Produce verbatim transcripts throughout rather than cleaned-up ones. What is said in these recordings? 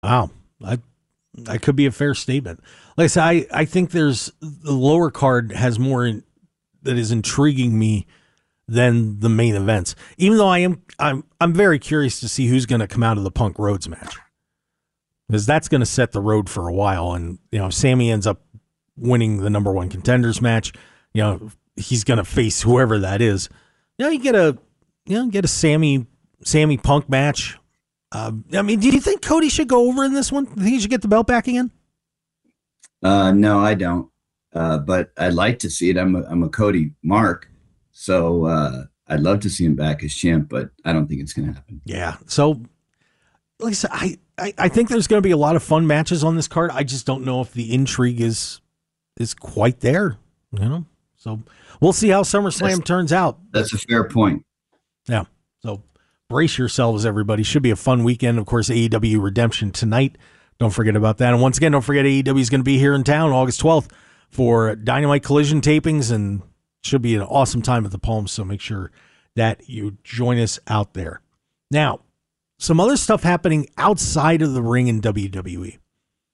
Wow. I, that could be a fair statement. Like I said, I, I think there's the lower card has more in, that is intriguing me than the main events. Even though I am, I'm, I'm very curious to see who's going to come out of the Punk Rhodes match, because that's going to set the road for a while. And you know, if Sammy ends up winning the number one contenders match, you know, he's going to face whoever that is. You know, you get a, you know, get a Sammy, Sammy Punk match. Uh, I mean, do you think Cody should go over in this one? Do you think he should get the belt back again? Uh, no, I don't. Uh, but I'd like to see it. I'm a, I'm a Cody Mark, so uh, I'd love to see him back as champ, but I don't think it's going to happen. Yeah. So, like I said, I, I, I think there's going to be a lot of fun matches on this card. I just don't know if the intrigue is is quite there. You know, so we'll see how SummerSlam That's, turns out. that's a fair point. Yeah. So brace yourselves, everybody. Should be a fun weekend. Of course, A E W Redemption tonight. Don't forget about that. And once again, don't forget A E W is going to be here in town August twelfth for Dynamite Collision tapings, and should be an awesome time at the Palms. So make sure that you join us out there. Now, some other stuff happening outside of the ring in W W E.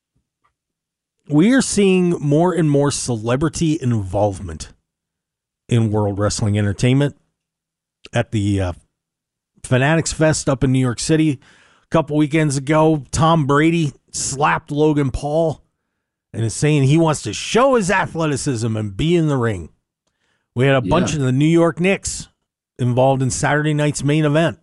We are seeing more and more celebrity involvement in World Wrestling Entertainment. At the uh, Fanatics Fest up in New York City a couple weekends ago, Tom Brady slapped Logan Paul and is saying he wants to show his athleticism and be in the ring. We had a yeah. bunch of the New York Knicks involved in Saturday night's main event.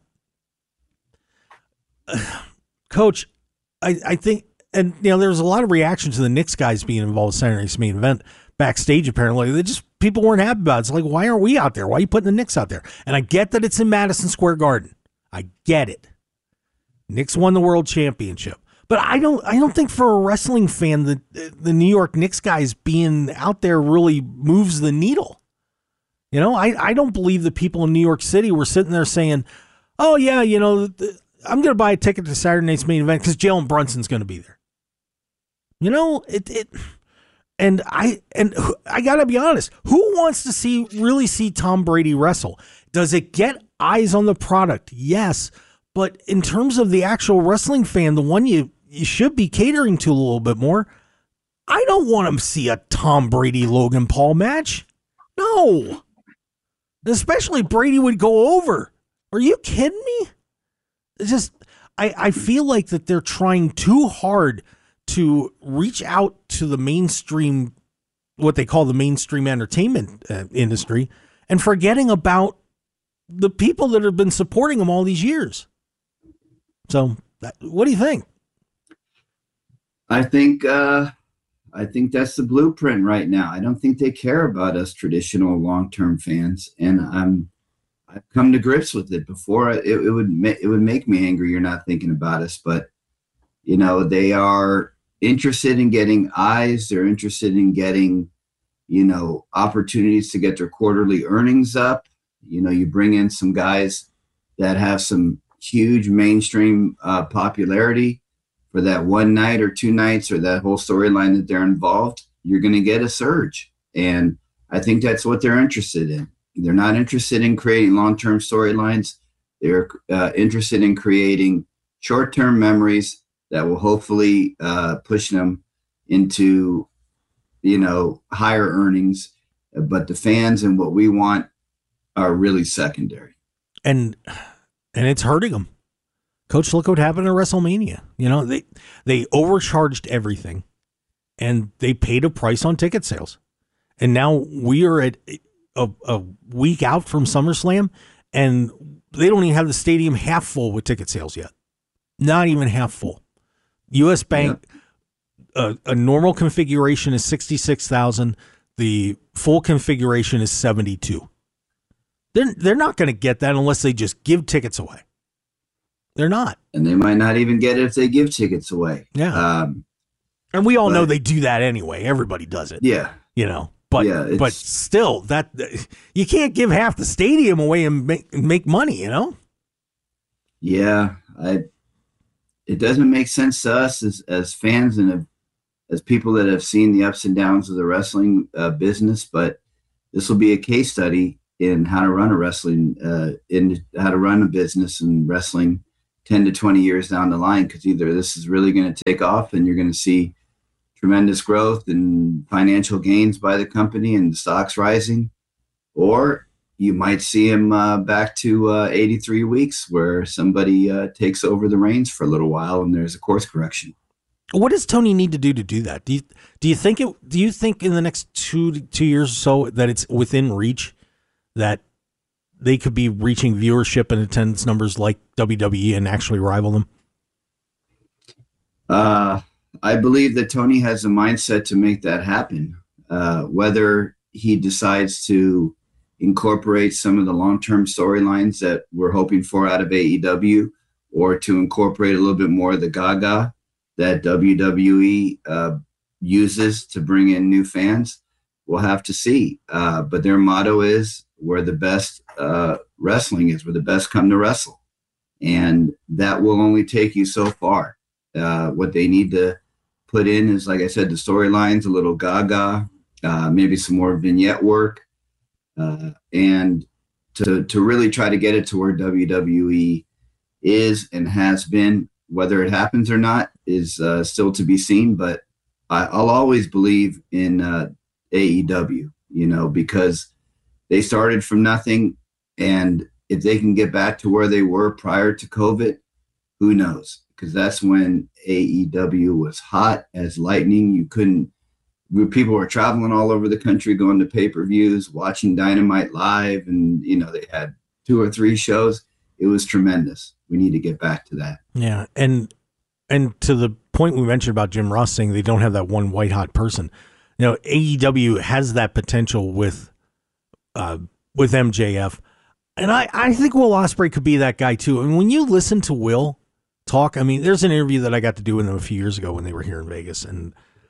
Coach, I, I think, and you know, there was a lot of reaction to the Knicks guys being involved in Saturday night's main event backstage. Apparently, they just people weren't happy about it. It's like, why aren't we out there? Why are you putting the Knicks out there? And I get that it's in Madison Square Garden. I get it. Knicks won the world championship, but I don't. I don't think for a wrestling fan that the New York Knicks guys being out there really moves the needle. You know, I, I don't believe that people in New York City were sitting there saying, "Oh yeah, you know, I'm going to buy a ticket to Saturday night's main event because Jalen Brunson's going to be there." You know, it it, and I and I got to be honest. Who wants to see really see Tom Brady wrestle? Does it get eyes on the product? Yes, but in terms of the actual wrestling fan, the one you you should be catering to a little bit more, I don't want to see a Tom Brady Logan Paul match. No. Especially Brady would go over. Are you kidding me? It's just, I, I feel like that they're trying too hard to reach out to the mainstream, what they call the mainstream entertainment uh, industry, and forgetting about the people that have been supporting them all these years. So, that, what do you think? I think, uh, I think that's the blueprint right now. I don't think they care about us traditional long-term fans, and I'm I've come to grips with it. Before it, it would ma- it would make me angry. You're not thinking about us, but you know they are interested in getting eyes. They're interested in getting you know opportunities to get their quarterly earnings up. You know, you bring in some guys that have some huge mainstream uh, popularity for that one night or two nights or that whole storyline that they're involved, you're going to get a surge. And I think that's what they're interested in. They're not interested in creating long-term storylines. They're uh, interested in creating short-term memories that will hopefully uh, push them into, you know, higher earnings. But the fans and what we want are really secondary. And, and it's hurting them. Coach, look what happened at WrestleMania. You know, they they overcharged everything, and they paid a price on ticket sales. And now we are at a, a week out from SummerSlam, and they don't even have the stadium half full with ticket sales yet. Not even half full. U S Bank, yep. a, a normal configuration is sixty-six thousand. The full configuration is seventy-two. They're, they're not going to get that unless they just give tickets away. They're not. And they might not even get it if they give tickets away. Yeah. Um, and we all but, know they do that anyway. Everybody does it. Yeah. You know, but yeah, but still, that you can't give half the stadium away and make, make money, you know? Yeah. I. It doesn't make sense to us as, as fans and have, as people that have seen the ups and downs of the wrestling uh, business, but this will be a case study in how to run a wrestling, uh, in how to run a business and wrestling ten to twenty years down the line, because either this is really going to take off and you're going to see tremendous growth and financial gains by the company and the stocks rising, or you might see him uh, back to uh, eighty-three weeks where somebody uh, takes over the reins for a little while and there's a course correction. What does Tony need to do to do that? Do you do you think it? Do you think in the next two two years or so that it's within reach that they could be reaching viewership and attendance numbers like W W E and actually rival them? Uh, I believe that Tony has a mindset to make that happen. Uh, whether he decides to incorporate some of the long-term storylines that we're hoping for out of A E W, or to incorporate a little bit more of the Gaga that W W E uh, uses to bring in new fans, we'll have to see. Uh, but their motto is, where the best uh, wrestling is, where the best come to wrestle. And that will only take you so far. Uh, what they need to put in is, like I said, the storylines, a little Gaga, uh, maybe some more vignette work, uh, and to, to really try to get it to where W W E is and has been. Whether it happens or not is uh, still to be seen, but I, I'll always believe in uh, A E W, you know, because they started from nothing, and if they can get back to where they were prior to COVID, who knows? Because that's when A E W was hot as lightning. You couldn't, people were traveling all over the country, going to pay-per-views, watching Dynamite live, and, you know, they had two or three shows. It was tremendous. We need to get back to that. Yeah, and and to the point we mentioned about Jim Ross saying they don't have that one white hot person. You know, A E W has that potential with uh, with M J F, and I, I think Will Ospreay could be that guy too. I mean, when you listen to Will talk, I mean, there's an interview that I got to do with him a few years ago when they were here in Vegas, and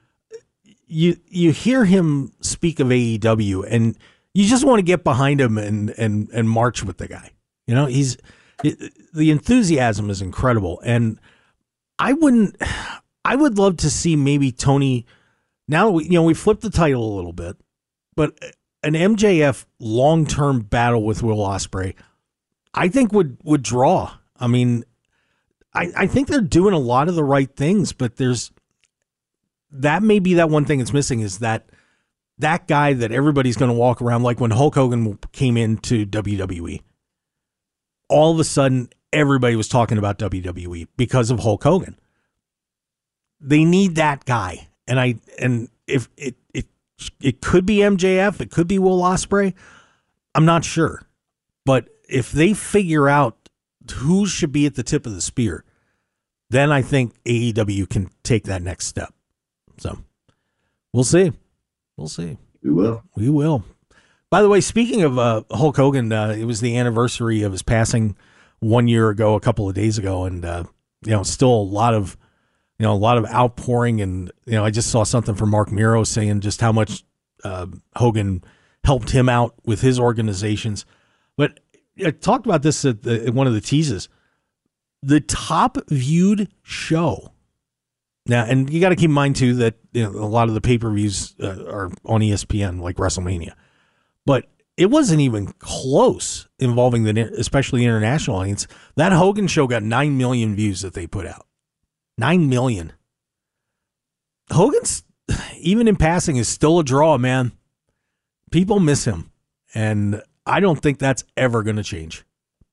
you you hear him speak of A E W, and you just want to get behind him and and and march with the guy. You know, he's it, the enthusiasm is incredible, and I wouldn't. I would love to see maybe Tony. Now we, you know, we flipped the title a little bit, but an M J F long-term battle with Will Ospreay, I think would would draw. I mean, I I think they're doing a lot of the right things, but there's that may be that one thing that's missing is that that guy that everybody's going to walk around like when Hulk Hogan came into W W E. All of a sudden, everybody was talking about W W E because of Hulk Hogan. They need that guy, and I and if it it it could be M J F, it could be Will Ospreay. I'm not sure, but if they figure out who should be at the tip of the spear, then I think A E W can take that next step. So we'll see, we'll see. We will, we will. By the way, speaking of uh, Hulk Hogan, uh, it was the anniversary of his passing one year ago, a couple of days ago, and uh, you know, still a lot of, you know, a lot of outpouring, and you know, I just saw something from Mark Miro saying just how much uh, Hogan helped him out with his organizations. But I talked about this at, the, at one of the teases. The top viewed show now, and you got to keep in mind too that you know, a lot of the pay per views uh, are on E S P N, like WrestleMania. But it wasn't even close involving the, especially the international audience. That Hogan show got nine million views that they put out. nine million. Hogan's, even in passing, is still a draw, man. People miss him. And I don't think that's ever going to change.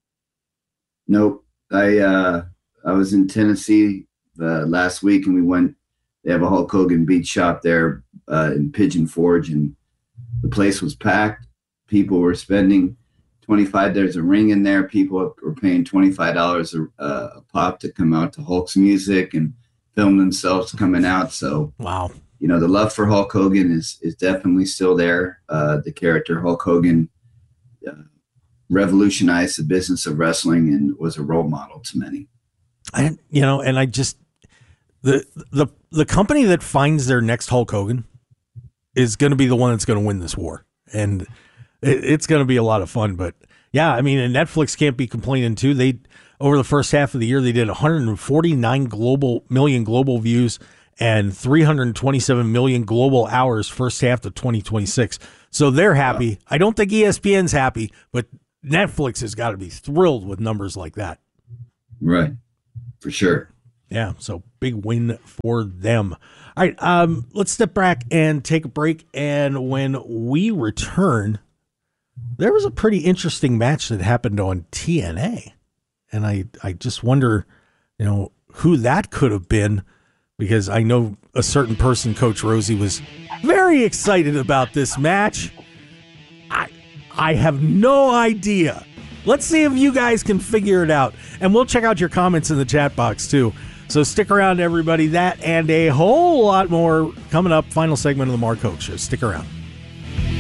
Nope. I, uh, I was in Tennessee uh, last week, and we went, they have a Hulk Hogan beach shop there uh, in Pigeon Forge, and the place was packed. People were spending twenty-five dollars. There's a ring in there. People were paying twenty-five dollars a, uh, a pop to come out to Hulk's music and film themselves coming out. So, wow. You know, the love for Hulk Hogan is is definitely still there. Uh, the character Hulk Hogan uh, revolutionized the business of wrestling and was a role model to many. I, you know, and I just, the the the company that finds their next Hulk Hogan is going to be the one that's going to win this war. And it, it's going to be a lot of fun. But yeah, I mean, and Netflix can't be complaining too. They, over the first half of the year, they did one hundred forty-nine global million global views and three hundred twenty-seven million global hours first half of twenty twenty-six. So they're happy. Wow. I don't think E S P N's happy, but Netflix has got to be thrilled with numbers like that. Right. for sure. Yeah, so big win for them. All right, um, let's step back and take a break. And when we return, there was a pretty interesting match that happened on T N A. And I, I just wonder, you know, who that could have been, because I know a certain person, Coach Rosie, was very excited about this match. I, I have no idea. Let's see if you guys can figure it out. And we'll check out your comments in the chat box, too. So stick around, everybody. That and a whole lot more coming up. Final segment of the Mark Hoke Show. Stick around.